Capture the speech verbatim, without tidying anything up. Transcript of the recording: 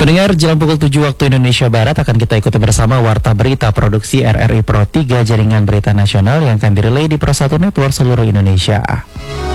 Pendengar, jelang pukul tujuh waktu Indonesia Barat akan kita ikuti bersama Warta Berita Produksi R R I Pro tiga Jaringan Berita Nasional yang akan direlay di Pro satu Network seluruh Indonesia.